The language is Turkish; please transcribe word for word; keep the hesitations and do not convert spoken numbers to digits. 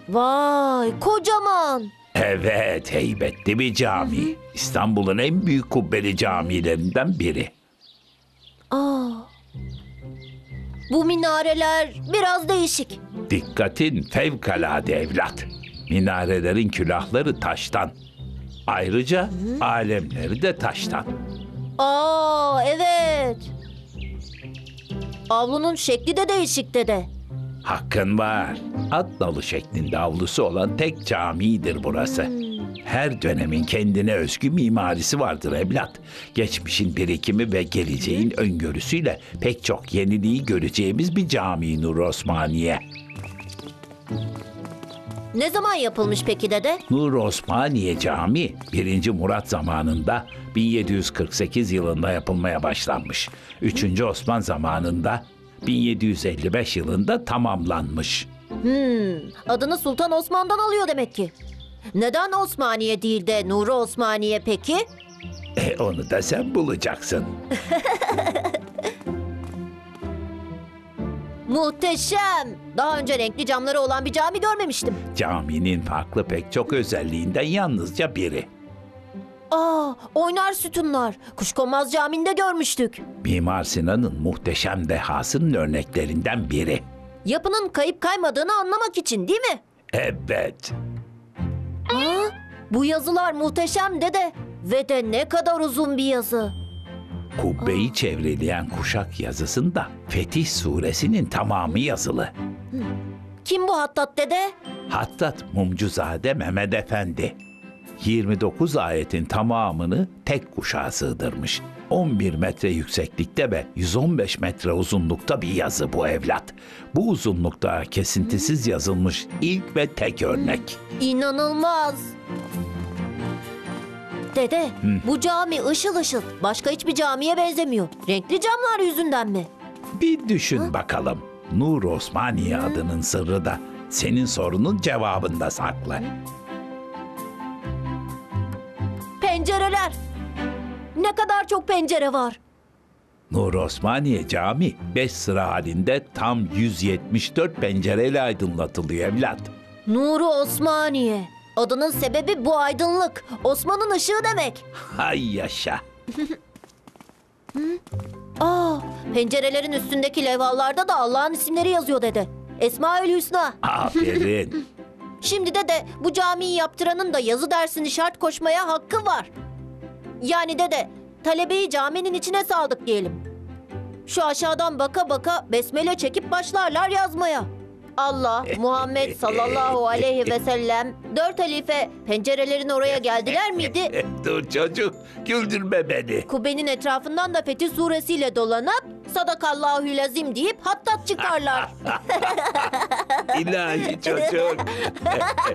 Vay, kocaman. Evet, heybetli bir cami. İstanbul'un en büyük kubbeli camilerinden biri. Aa. Bu minareler biraz değişik. Dikkatin fevkalade evlat. Minarelerin külahları taştan. Ayrıca alemleri de taştan. Aa, evet. Avlunun şekli de değişik dede. Hakkın var. At nalı şeklinde avlusu olan tek camidir burası. Her dönemin kendine özgü mimarisi vardır evlat. Geçmişin birikimi ve geleceğin öngörüsüyle pek çok yeniliği göreceğimiz bir cami Nur Osmaniye. Ne zaman yapılmış peki dede? Nur Osmaniye Camii birinci. Murat zamanında bin yedi yüz kırk sekiz yılında yapılmaya başlanmış. üçüncü. Osman zamanında bin yedi yüz elli beş yılında tamamlanmış. Hmm, adını Sultan Osman'dan alıyor demek ki. Neden Osmaniye değil de Nuri Osmaniye peki? E onu da sen bulacaksın. Muhteşem. Daha önce renkli camları olan bir cami görmemiştim. Caminin farklı pek çok özelliğinden yalnızca biri. Aa, oynar sütunlar. Kuşkonmaz Camii'nde görmüştük. Mimar Sinan'ın muhteşem dehasının örneklerinden biri. Yapının kayıp kaymadığını anlamak için değil mi? Evet. Ha? Bu yazılar muhteşem dede. Ve de ne kadar uzun bir yazı. Kubbeyi çevreleyen kuşak yazısında Fetih Suresinin tamamı yazılı. Kim bu Hattat dede? Hattat Mumcuzade Mehmed Efendi. yirmi dokuz ayetin tamamını tek kuşağa sığdırmış. on bir metre yükseklikte ve yüz on beş metre uzunlukta bir yazı bu evlat. Bu uzunlukta kesintisiz yazılmış ilk ve tek örnek. İnanılmaz. Dede, bu cami ışıl ışıl. Başka hiçbir camiye benzemiyor. Renkli camlar yüzünden mi? Bir düşün bakalım. Nur Osmaniye adının sırrı da senin sorunun cevabında saklı. Pencereler. Ne kadar çok pencere var. Nur Osmaniye Camii beş sıra halinde tam yüz yetmiş dört pencereyle aydınlatılıyor evlat. Nuru Osmaniye. Adının sebebi bu aydınlık. Osman'ın ışığı demek. Hay yaşa. Aa, pencerelerin üstündeki levhalarda da Allah'ın isimleri yazıyor dede. Esmaül Hüsna. Aferin. Şimdi de de bu camiyi yaptıranın da yazı dersini şart koşmaya hakkı var. Yani dede, talebeyi caminin içine saldık diyelim. Şu aşağıdan baka baka besmele çekip başlarlar yazmaya. Allah, Muhammed sallallahu aleyhi ve sellem, dört halife pencerelerin oraya geldiler miydi? Dur çocuk, güldürme beni. Kubbenin etrafından da Fetih suresiyle dolanıp Sadakallahülazim deyip hattat çıkarlar. İlahi çocuk.